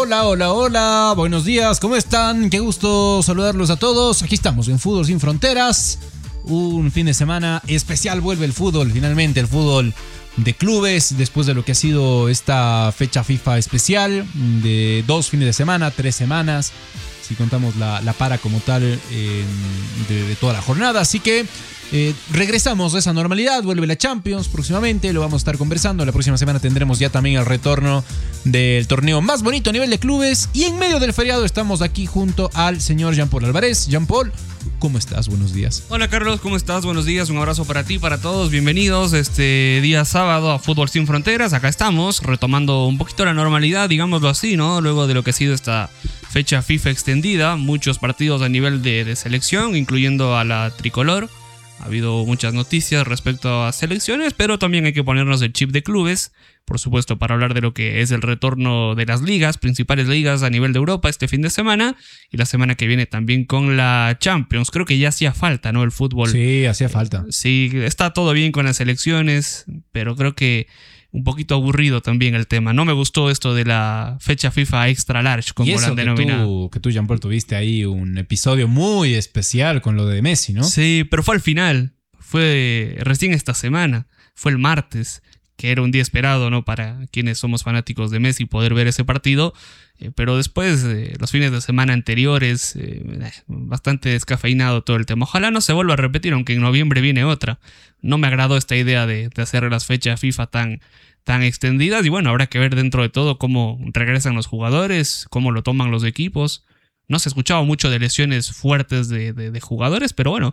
Hola, hola, hola, buenos días, ¿cómo están? Qué gusto saludarlos a todos. Aquí estamos en Fútbol Sin Fronteras. Un fin de semana especial, vuelve el fútbol, finalmente el fútbol de clubes, después de lo que ha sido esta fecha FIFA especial de 2 fines de semana, 3 semanas, si contamos la para como tal de toda la jornada. Así que regresamos a esa normalidad, vuelve la Champions próximamente, lo vamos a estar conversando. La próxima semana tendremos ya también el retorno del torneo más bonito a nivel de clubes. Y en medio del feriado estamos aquí junto al señor Jean-Paul Álvarez. Jean-Paul, ¿cómo estás? Buenos días. Hola Carlos, ¿cómo estás? Buenos días, un abrazo para ti, para todos. Bienvenidos este día sábado a Fútbol Sin Fronteras. Acá estamos retomando un poquito la normalidad, digámoslo así, ¿no? Luego de lo que ha sido esta fecha FIFA extendida, muchos partidos a nivel de selección, incluyendo a la tricolor. Ha habido muchas noticias respecto a selecciones, pero también hay que ponernos el chip de clubes, por supuesto, para hablar de lo que es el retorno de las ligas, principales ligas a nivel de Europa este fin de semana, y la semana que viene también con la Champions. Creo que ya hacía falta, ¿no? El fútbol. Sí, hacía falta. Sí, está todo bien con las selecciones, pero creo que un poquito aburrido también el tema. No me gustó esto de la fecha FIFA extra large, como la han denominado. Que tú, Jean-Paul, tuviste ahí un episodio muy especial con lo de Messi, ¿no? Sí, pero fue al final. Fue recién esta semana. Fue el martes, que era un día esperado, ¿no? Para quienes somos fanáticos de Messi poder ver ese partido. Pero después, los fines de semana anteriores, bastante descafeinado todo el tema. Ojalá no se vuelva a repetir, aunque en noviembre viene otra. No me agradó esta idea de hacer las fechas FIFA tan extendidas. Y bueno, habrá que ver dentro de todo cómo regresan los jugadores, cómo lo toman los equipos. No se ha escuchado mucho de lesiones fuertes de jugadores, pero bueno,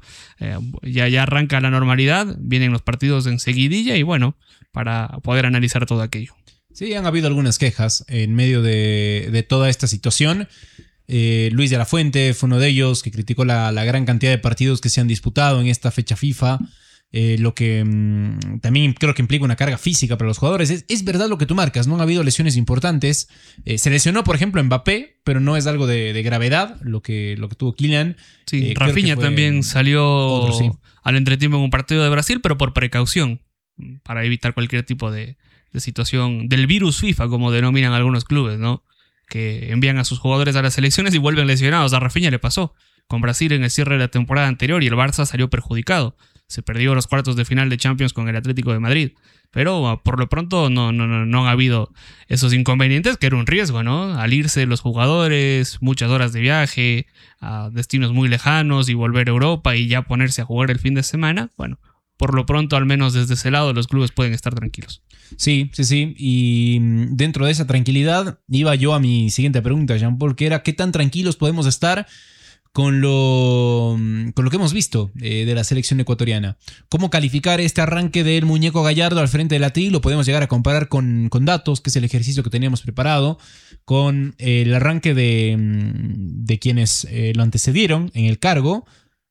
ya arranca la normalidad, vienen los partidos en seguidilla y bueno, para poder analizar todo aquello. Sí, han habido algunas quejas en medio de toda esta situación. Luis de la Fuente fue uno de ellos que criticó la gran cantidad de partidos que se han disputado en esta fecha FIFA. Lo que también creo que implica una carga física para los jugadores. Es verdad lo que tú marcas, no han habido lesiones importantes. Se lesionó, por ejemplo, Mbappé, pero no es algo de gravedad lo que tuvo Kylian. Sí, Rafinha también salió al entretiempo en un partido de Brasil, pero por precaución, para evitar cualquier tipo de situación del virus FIFA, como denominan algunos clubes, ¿no? Que envían a sus jugadores a las selecciones y vuelven lesionados. A Rafinha le pasó con Brasil en el cierre de la temporada anterior y el Barça salió perjudicado. Se perdió los cuartos de final de Champions con el Atlético de Madrid. Pero por lo pronto no han habido esos inconvenientes, que era un riesgo, ¿no? Al irse los jugadores, muchas horas de viaje a destinos muy lejanos y volver a Europa y ya ponerse a jugar el fin de semana. Bueno, por lo pronto, al menos desde ese lado, los clubes pueden estar tranquilos. Sí. Y dentro de esa tranquilidad iba yo a mi siguiente pregunta, Jean-Paul, que era ¿qué tan tranquilos podemos estar con lo que hemos visto de la selección ecuatoriana? ¿Cómo calificar este arranque del muñeco Gallardo al frente de la TRI? Lo podemos llegar a comparar con datos, que es el ejercicio que teníamos preparado, con el arranque de quienes lo antecedieron en el cargo,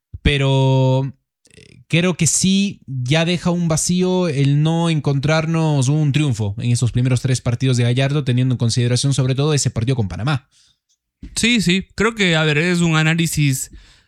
pero creo que sí ya deja un vacío el no encontrarnos un triunfo en esos primeros 3 partidos de Gallardo, teniendo en consideración sobre todo ese partido con Panamá. Sí, creo que, es un análisis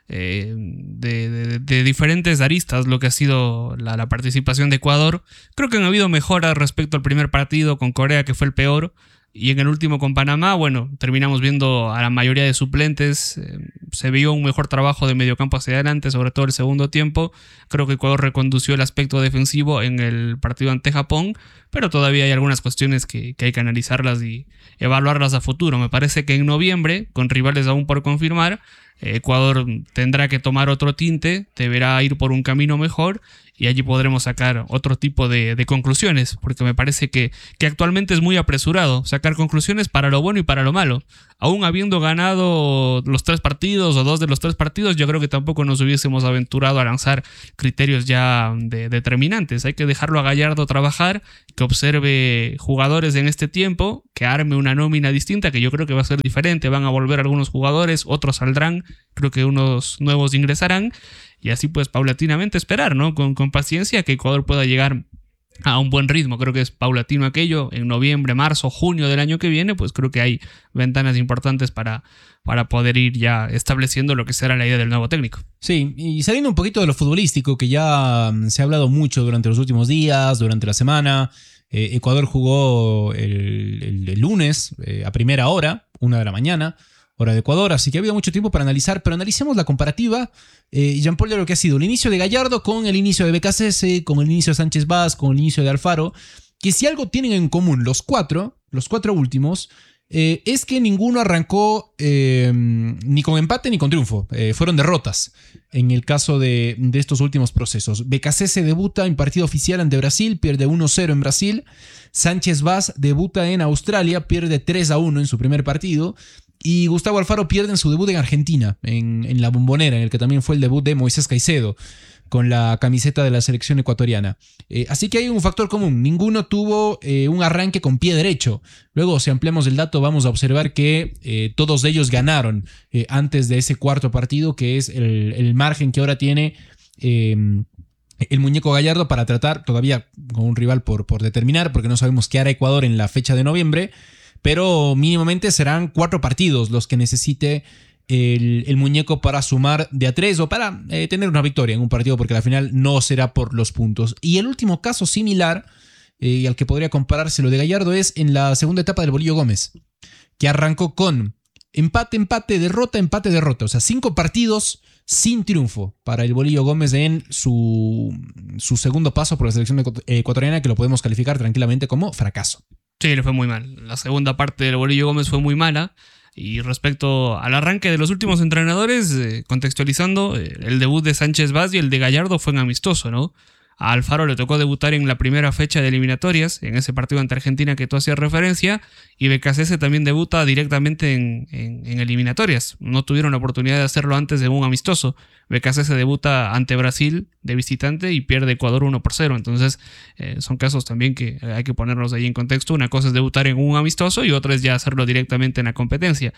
de diferentes aristas lo que ha sido la participación de Ecuador. Creo que han habido mejoras respecto al primer partido con Corea, que fue el peor, y en el último con Panamá, bueno, terminamos viendo a la mayoría de suplentes. Se vio un mejor trabajo de mediocampo hacia adelante, sobre todo el segundo tiempo. Creo que Ecuador recondució el aspecto defensivo en el partido ante Japón, pero todavía hay algunas cuestiones que hay que analizarlas y evaluarlas a futuro. Me parece que en noviembre, con rivales aún por confirmar, Ecuador tendrá que tomar otro tinte, deberá ir por un camino mejor y allí podremos sacar otro tipo de conclusiones, porque me parece que actualmente es muy apresurado sacar conclusiones para lo bueno y para lo malo. Aún habiendo ganado los 3 partidos o 2 de los 3 partidos, yo creo que tampoco nos hubiésemos aventurado a lanzar criterios ya determinantes. Hay que dejarlo a Gallardo trabajar, que observe jugadores en este tiempo, que arme una nómina distinta, que yo creo que va a ser diferente. Van a volver algunos jugadores, otros saldrán, creo que unos nuevos ingresarán, y así pues paulatinamente esperar, ¿no? Con paciencia que Ecuador pueda llegar a un buen ritmo. Creo que es paulatino aquello. En noviembre, marzo, junio del año que viene, pues creo que hay ventanas importantes para poder ir ya estableciendo lo que será la idea del nuevo técnico. Sí, y saliendo un poquito de lo futbolístico, que ya se ha hablado mucho durante los últimos días, durante la semana. Ecuador jugó el lunes a primera hora 1 de la mañana, hora de Ecuador, así que había mucho tiempo para analizar, pero analicemos la comparativa, Jean-Paul, de lo que ha sido el inicio de Gallardo con el inicio de Becasese, con el inicio de Sánchez Vaz, con el inicio de Alfaro, que si algo tienen en común los cuatro últimos, es que ninguno arrancó ni con empate ni con triunfo. Fueron derrotas en el caso de estos últimos procesos. Becasese debuta en partido oficial ante Brasil, pierde 1-0 en Brasil. Sánchez Vaz debuta en Australia, pierde 3-1 en su primer partido. Y Gustavo Alfaro pierde en su debut en Argentina, en la Bombonera, en el que también fue el debut de Moisés Caicedo, con la camiseta de la selección ecuatoriana. Así que hay un factor común. Ninguno tuvo un arranque con pie derecho. Luego, si ampliamos el dato, vamos a observar que todos ellos ganaron antes de ese cuarto partido, que es el margen que ahora tiene el muñeco Gallardo para tratar, todavía con un rival por determinar, porque no sabemos qué hará Ecuador en la fecha de noviembre, pero mínimamente serán 4 partidos los que necesite el muñeco para sumar de a 3 o para tener una victoria en un partido, porque al final no será por los puntos. Y el último caso similar al que podría compararse lo de Gallardo es en la segunda etapa del Bolillo Gómez, que arrancó con empate, derrota, empate, derrota. O sea, 5 partidos sin triunfo para el Bolillo Gómez en su segundo paso por la selección ecuatoriana, que lo podemos calificar tranquilamente como fracaso. Sí, le fue muy mal. La segunda parte del Bolillo Gómez fue muy mala. Y respecto al arranque de los últimos entrenadores, contextualizando, el debut de Sánchez Vaz y el de Gallardo fue en amistoso, ¿no? A Alfaro le tocó debutar en la primera fecha de eliminatorias, en ese partido ante Argentina que tú hacías referencia, y Becasese también debuta directamente en eliminatorias. No tuvieron la oportunidad de hacerlo antes de un amistoso. Becasese debuta ante Brasil de visitante y pierde Ecuador 1-0. Entonces son casos también que hay que ponerlos ahí en contexto. Una cosa es debutar en un amistoso y otra es ya hacerlo directamente en la competencia.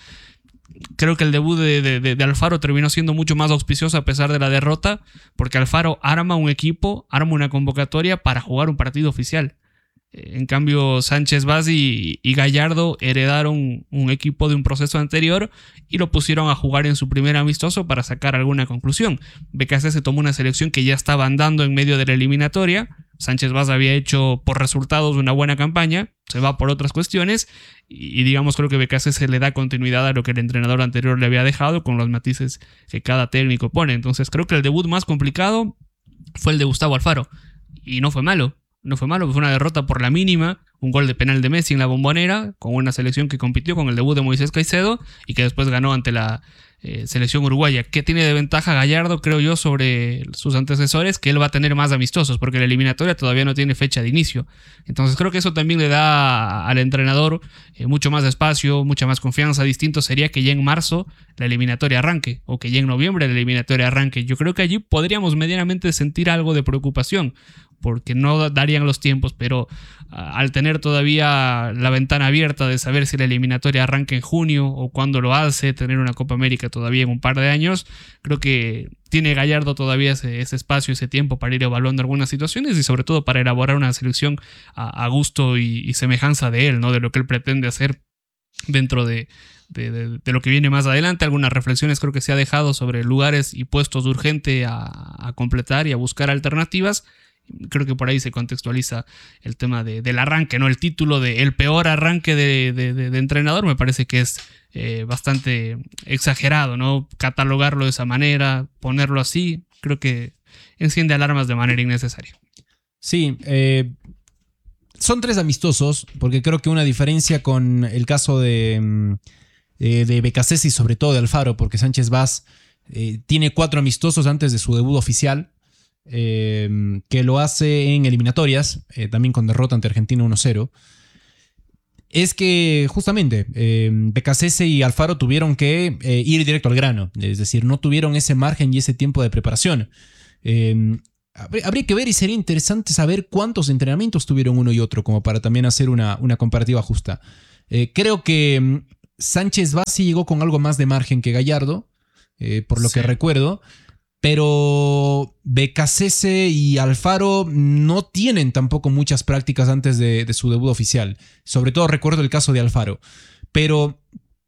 Creo que el debut de Alfaro terminó siendo mucho más auspicioso a pesar de la derrota, porque Alfaro arma un equipo, arma una convocatoria para jugar un partido oficial. En cambio, Sánchez Vaz y Gallardo heredaron un equipo de un proceso anterior y lo pusieron a jugar en su primer amistoso para sacar alguna conclusión. Becasese tomó una selección que ya estaba andando en medio de la eliminatoria. Sánchez Vaz había hecho por resultados una buena campaña, se va por otras cuestiones y digamos creo que Becasese le da continuidad a lo que el entrenador anterior le había dejado con los matices que cada técnico pone. Entonces creo que el debut más complicado fue el de Gustavo Alfaro y no fue malo. No fue malo, fue una derrota por la mínima, un gol de penal de Messi en la Bombonera, con una selección que compitió con el debut de Moisés Caicedo y que después ganó ante la selección uruguaya. ¿Qué tiene de ventaja Gallardo, creo yo, sobre sus antecesores? Que él va a tener más amistosos, porque la eliminatoria todavía no tiene fecha de inicio. Entonces creo que eso también le da al entrenador mucho más espacio, mucha más confianza. Distinto sería que ya en marzo la eliminatoria arranque, o que ya en noviembre la eliminatoria arranque. Yo creo que allí podríamos medianamente sentir algo de preocupación, porque no darían los tiempos, pero al tener todavía la ventana abierta de saber si la eliminatoria arranca en junio o cuándo lo hace, tener una Copa América todavía en un par de años, creo que tiene Gallardo todavía ese espacio, ese tiempo para ir evaluando algunas situaciones y sobre todo para elaborar una selección a gusto y semejanza de él, ¿no? De lo que él pretende hacer dentro de lo que viene más adelante. Algunas reflexiones creo que se ha dejado sobre lugares y puestos de urgente a completar y a buscar alternativas. Creo que por ahí se contextualiza el tema del arranque, ¿no? El título de el peor arranque de entrenador me parece que es bastante exagerado, ¿no? Catalogarlo de esa manera, ponerlo así, creo que enciende alarmas de manera innecesaria. Sí, son 3 amistosos, porque creo que una diferencia con el caso de Becasese y sobre todo de Alfaro, porque Sánchez Vaz tiene 4 amistosos antes de su debut oficial, que lo hace en eliminatorias, también con derrota ante Argentina 1-0, es que justamente Becasese y Alfaro tuvieron que ir directo al grano, es decir, no tuvieron ese margen y ese tiempo de preparación. Habría que ver y sería interesante saber cuántos entrenamientos tuvieron uno y otro, como para también hacer una comparativa justa. Creo que Sánchez Vaz sí llegó con algo más de margen que Gallardo, por lo que recuerdo. Pero Becasese y Alfaro no tienen tampoco muchas prácticas antes de su debut oficial. Sobre todo recuerdo el caso de Alfaro. Pero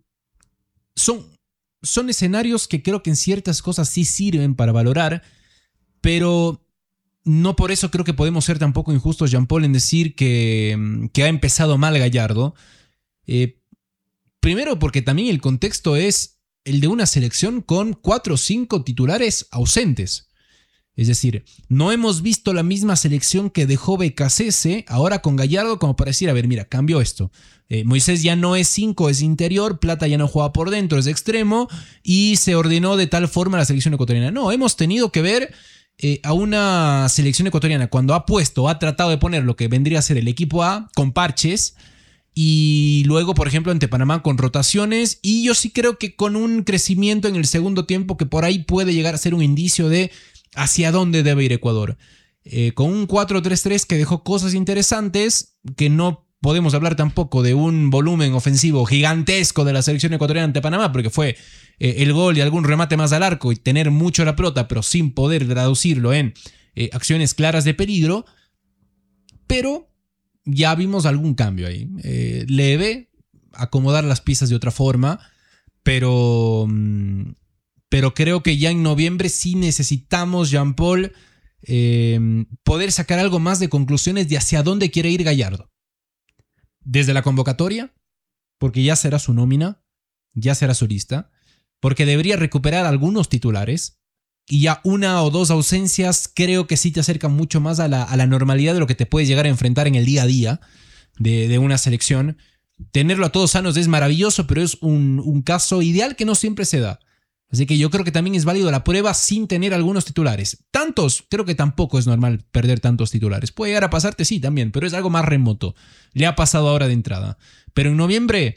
son escenarios que creo que en ciertas cosas sí sirven para valorar. Pero no por eso creo que podemos ser tampoco injustos, Jean-Paul, en decir que ha empezado mal Gallardo. Primero porque también el contexto es el de una selección con 4 o 5 titulares ausentes. Es decir, no hemos visto la misma selección que dejó Becasese ahora con Gallardo como para decir, a ver, mira, cambió esto. Moisés ya no es 5, es interior, Plata ya no juega por dentro, es extremo y se ordenó de tal forma la selección ecuatoriana. No, hemos tenido que ver a una selección ecuatoriana cuando ha tratado de poner lo que vendría a ser el equipo A con parches y luego, por ejemplo, ante Panamá con rotaciones y yo sí creo que con un crecimiento en el segundo tiempo que por ahí puede llegar a ser un indicio de hacia dónde debe ir Ecuador. Con un 4-3-3 que dejó cosas interesantes, que no podemos hablar tampoco de un volumen ofensivo gigantesco de la selección ecuatoriana ante Panamá, porque fue el gol y algún remate más al arco y tener mucho la pelota, pero sin poder traducirlo en acciones claras de peligro. Pero ya vimos algún cambio ahí. Leve, acomodar las piezas de otra forma, pero creo que ya en noviembre sí necesitamos, Jean-Paul, poder sacar algo más de conclusiones de hacia dónde quiere ir Gallardo. Desde la convocatoria, porque ya será su nómina, ya será su lista, porque debería recuperar algunos titulares y ya 1 o 2 ausencias creo que sí te acercan mucho más a la normalidad de lo que te puedes llegar a enfrentar en el día a día de una selección. Tenerlo a todos sanos es maravilloso, pero es un caso ideal que no siempre se da. Así que yo creo que también es válido la prueba sin tener algunos titulares. Tantos, creo que tampoco es normal perder tantos titulares. Puede llegar a pasarte, sí, también, pero es algo más remoto. Le ha pasado ahora de entrada. Pero en noviembre,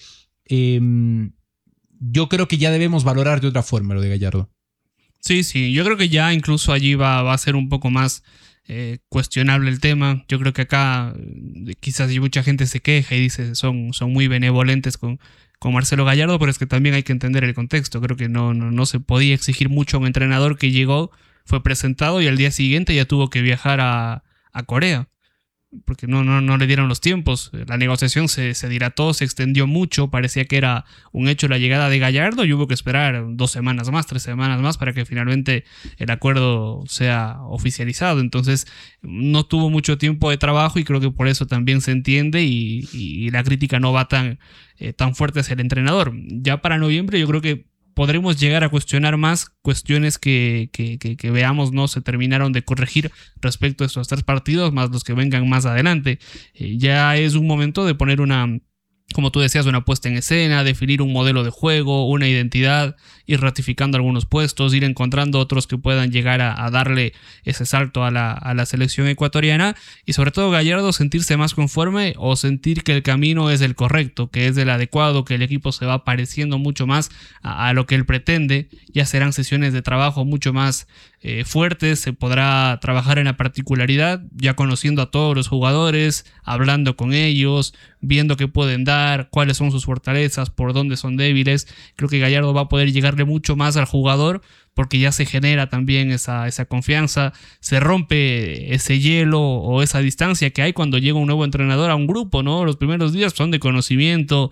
yo creo que ya debemos valorar de otra forma lo de Gallardo. Sí, yo creo que ya incluso allí va a ser un poco más cuestionable el tema. Yo creo que acá quizás mucha gente se queja y dice son muy benevolentes con Marcelo Gallardo, pero es que también hay que entender el contexto. Creo que no se podía exigir mucho a un entrenador que llegó, fue presentado y al día siguiente ya tuvo que viajar a Corea, porque no le dieron los tiempos. La negociación se dilató, se extendió mucho, parecía que era un hecho la llegada de Gallardo y hubo que esperar 2 semanas más, 3 semanas más para que finalmente el acuerdo sea oficializado. Entonces no tuvo mucho tiempo de trabajo y creo que por eso también se entiende y la crítica no va tan fuerte hacia el entrenador. Ya para noviembre yo creo que podremos llegar a cuestionar más cuestiones que veamos no se terminaron de corregir respecto a estos 3 partidos, más los que vengan más adelante. Ya es un momento de poner como tú decías, una puesta en escena, definir un modelo de juego, una identidad, ir ratificando algunos puestos, ir encontrando otros que puedan llegar a darle ese salto a la selección ecuatoriana y sobre todo Gallardo sentirse más conforme o sentir que el camino es el correcto, que es el adecuado, que el equipo se va pareciendo mucho más a lo que él pretende. Ya serán sesiones de trabajo mucho más fuertes, se podrá trabajar en la particularidad, ya conociendo a todos los jugadores, hablando con ellos, viendo qué pueden dar, cuáles son sus fortalezas, por dónde son débiles. Creo que Gallardo va a poder llegarle mucho más al jugador porque ya se genera también esa confianza, se rompe ese hielo o esa distancia que hay cuando llega un nuevo entrenador a un grupo, ¿no? Los primeros días son de conocimiento,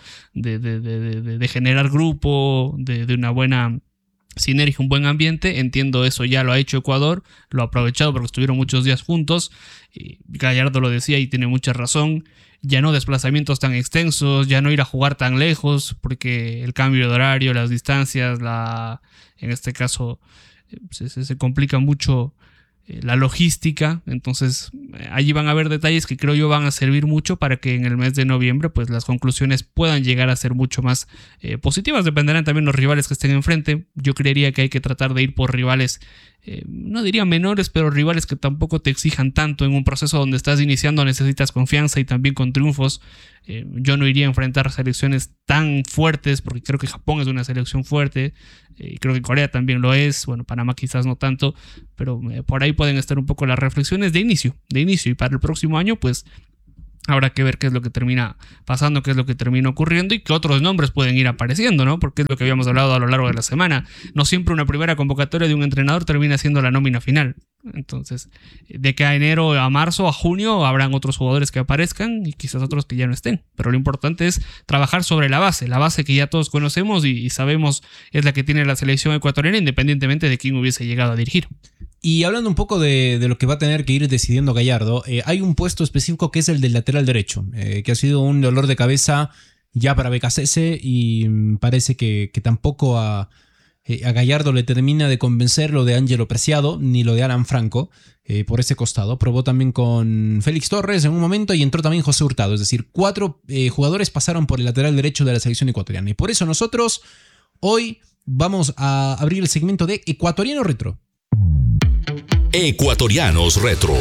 de generar grupo, de una buena sinergia, un buen ambiente. Entiendo eso, ya lo ha hecho Ecuador, lo ha aprovechado porque estuvieron muchos días juntos. Gallardo lo decía y tiene mucha razón. Ya no desplazamientos tan extensos, ya no ir a jugar tan lejos, porque el cambio de horario, las distancias, en este caso se complica mucho la logística. Entonces allí van a haber detalles que creo yo van a servir mucho para que en el mes de noviembre pues las conclusiones puedan llegar a ser mucho más positivas. Dependerán también los rivales que estén enfrente. Yo creería que hay que tratar de ir por rivales no diría menores, pero rivales que tampoco te exijan tanto. En un proceso donde estás iniciando necesitas confianza y también con triunfos. Yo no iría a enfrentar selecciones tan fuertes porque creo que Japón es una selección fuerte, creo que Corea también lo es, bueno, Panamá quizás no tanto, pero por ahí pueden estar un poco las reflexiones de inicio, y para el próximo año pues habrá que ver qué es lo que termina pasando, qué es lo que termina ocurriendo y qué otros nombres pueden ir apareciendo, ¿no? Porque es lo que habíamos hablado a lo largo de la semana. No siempre una primera convocatoria de un entrenador termina siendo la nómina final. Entonces, de que a enero, a marzo, a junio habrán otros jugadores que aparezcan y quizás otros que ya no estén. Pero lo importante es trabajar sobre la base que ya todos conocemos y sabemos es la que tiene la selección ecuatoriana independientemente de quién hubiese llegado a dirigir. Y hablando un poco de lo que va a tener que ir decidiendo Gallardo, hay un puesto específico que es el del lateral derecho, que ha sido un dolor de cabeza ya para BKCS y parece que tampoco a Gallardo le termina de convencer lo de Ángelo Preciado ni lo de Alan Franco por ese costado. Probó también con Félix Torres en un momento y entró también José Hurtado. Es decir, 4 jugadores pasaron por el lateral derecho de la selección ecuatoriana. Y por eso nosotros hoy vamos a abrir el segmento de Ecuatoriano Retro. Ecuatorianos Retro.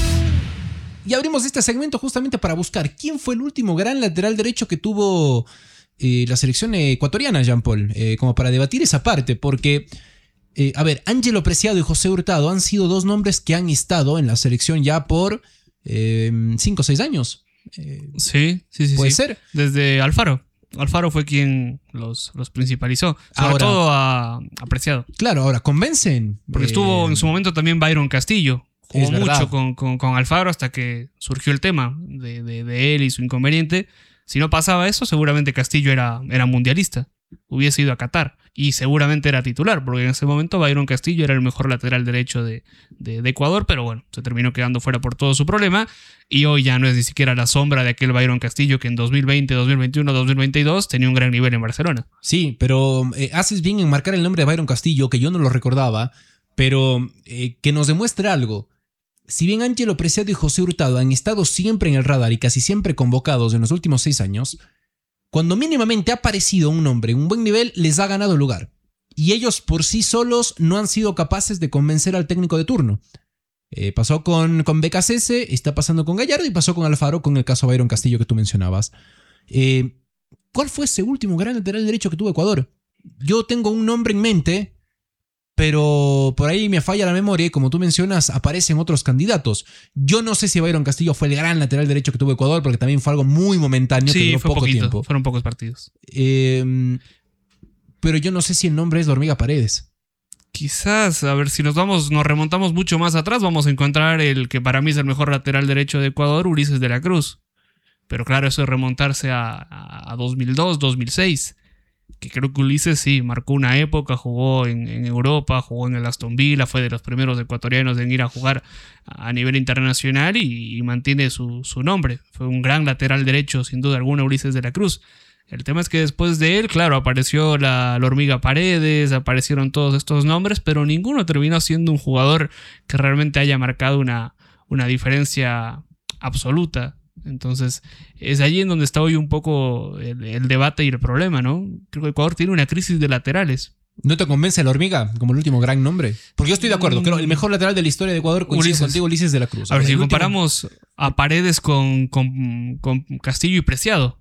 Y abrimos este segmento justamente para buscar quién fue el último gran lateral derecho que tuvo la selección ecuatoriana, Jean-Paul, como para debatir esa parte, porque, a ver, Ángelo Preciado y José Hurtado han sido 2 nombres que han estado en la selección ya por 5 o 6 años. Sí. Puede ser. Desde Alfaro. Alfaro fue quien los principalizó. Sobre todo a Preciado. Claro, ahora convencen. Porque estuvo en su momento también Byron Castillo. Jugó mucho con Alfaro hasta que surgió el tema de él y su inconveniente. Si no pasaba eso, seguramente Castillo era mundialista. Hubiese ido a Qatar. Y seguramente era titular, porque en ese momento Byron Castillo era el mejor lateral derecho de Ecuador, pero bueno, se terminó quedando fuera por todo su problema. Y hoy ya no es ni siquiera la sombra de aquel Byron Castillo que en 2020, 2021, 2022 tenía un gran nivel en Barcelona. Sí, pero haces bien en marcar el nombre de Byron Castillo, que yo no lo recordaba, pero que nos demuestre algo. Si bien Ángelo Preciado y José Hurtado han estado siempre en el radar y casi siempre convocados en los últimos 6 años, cuando mínimamente ha aparecido un nombre en un buen nivel, les ha ganado lugar. Y ellos por sí solos no han sido capaces de convencer al técnico de turno. Pasó con BKCS, está pasando con Gallardo y pasó con Alfaro con el caso Byron Castillo que tú mencionabas. ¿Cuál fue ese último gran lateral derecho que tuvo Ecuador? Yo tengo un nombre en mente, pero por ahí me falla la memoria y como tú mencionas, aparecen otros candidatos. Yo no sé si Byron Castillo fue el gran lateral derecho que tuvo Ecuador, porque también fue algo muy momentáneo, que duró poco tiempo. Fueron pocos partidos. Pero yo no sé si el nombre es la Hormiga Paredes. Quizás, a ver, si nos remontamos mucho más atrás, vamos a encontrar el que para mí es el mejor lateral derecho de Ecuador, Ulises de la Cruz. Pero claro, eso es remontarse a 2002, 2006. Que creo que Ulises sí marcó una época, jugó en Europa, jugó en el Aston Villa, fue de los primeros ecuatorianos en ir a jugar a nivel internacional y mantiene su nombre. Fue un gran lateral derecho, sin duda alguna, Ulises de la Cruz. El tema es que después de él, claro, apareció la Hormiga Paredes, aparecieron todos estos nombres, pero ninguno terminó siendo un jugador que realmente haya marcado una diferencia absoluta. Entonces, es allí en donde está hoy un poco el debate y el problema, ¿no? Creo que Ecuador tiene una crisis de laterales. ¿No te convence la Hormiga como el último gran nombre? Porque yo estoy de acuerdo, creo el mejor lateral de la historia de Ecuador coincide contigo, Ulises de la Cruz. A ver, si comparamos a Paredes con Castillo y Preciado,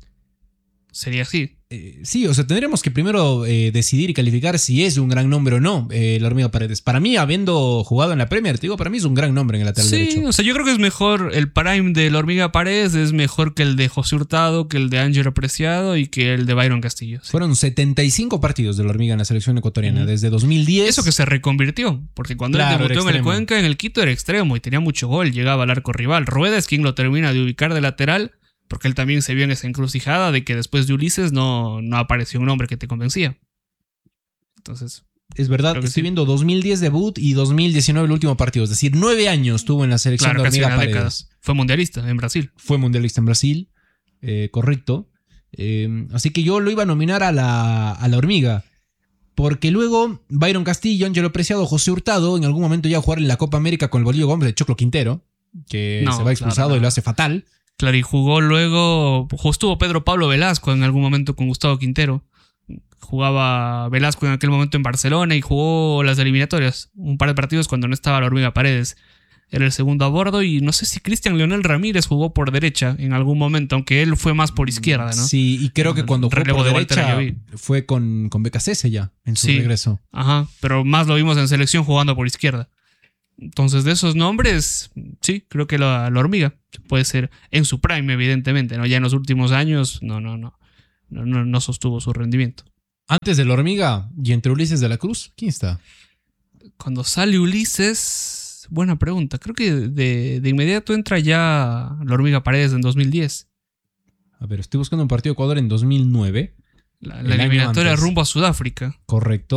sería así. Sí, o sea, tendremos que primero decidir y calificar si es un gran nombre o no la Hormiga Paredes. Para mí, habiendo jugado en la Premier, te digo, para mí es un gran nombre en el lateral derecho. Sí, o sea, yo creo que es mejor, el prime de la Hormiga Paredes es mejor que el de José Hurtado, que el de Ángelo Preciado y que el de Byron Castillo. Sí. Fueron 75 partidos de la Hormiga en la selección ecuatoriana, desde 2010. Eso que se reconvirtió, porque cuando él debutó en el Cuenca, en el Quito era extremo y tenía mucho gol, llegaba al arco rival. Rueda es quien lo termina de ubicar de lateral, porque él también se vio en esa encrucijada de que después de Ulises no apareció un hombre que te convencía. Entonces, es verdad, estoy viendo 2010 debut y 2019 el último partido. Es decir, 9 años tuvo en la selección de Hormiga Paredes. Década. Fue mundialista en Brasil. Fue mundialista en Brasil, correcto. Así que yo lo iba a nominar a la Hormiga. Porque luego Byron Castillo, Ángelo Preciado, José Hurtado, en algún momento ya a jugar en la Copa América con el Bolillo Gómez de Choclo Quintero, que se va expulsado y lo hace fatal. Claro, y jugó luego, estuvo Pedro Pablo Velasco en algún momento con Gustavo Quintero. Jugaba Velasco en aquel momento en Barcelona y jugó las eliminatorias. Un par de partidos cuando no estaba la Hormiga Paredes. Era el segundo a bordo y no sé si Cristian Leonel Ramírez jugó por derecha en algún momento, aunque él fue más por izquierda, ¿no? Sí, y creo que cuando jugó por derecha fue con BKCS ya, en su regreso. Ajá, pero más lo vimos en selección jugando por izquierda. Entonces, de esos nombres, sí, creo que la Hormiga puede ser en su prime, evidentemente, ¿no? Ya en los últimos años no sostuvo su rendimiento. Antes de la Hormiga y entre Ulises de la Cruz, ¿quién está? Cuando sale Ulises, buena pregunta. Creo que de inmediato entra ya la Hormiga Paredes en 2010. A ver, estoy buscando un partido de Ecuador en 2009. La eliminatoria rumbo a Sudáfrica. Correcto.